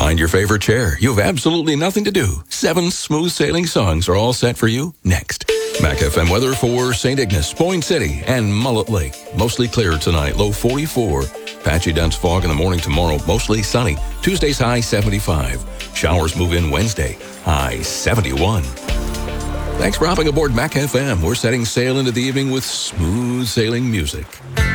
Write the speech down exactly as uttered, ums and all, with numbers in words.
Find your favorite chair. You have absolutely nothing to do. Seven smooth sailing songs are all set for you next. Mac F M weather for Saint Ignace, Boyne City, and Mullet Lake. Mostly clear tonight, low forty-four. Patchy dense fog in the morning tomorrow, mostly sunny. Tuesday's high seventy-five. Showers move in Wednesday, high seventy-one. Thanks for hopping aboard Mac F M. We're setting sail into the evening with smooth sailing music.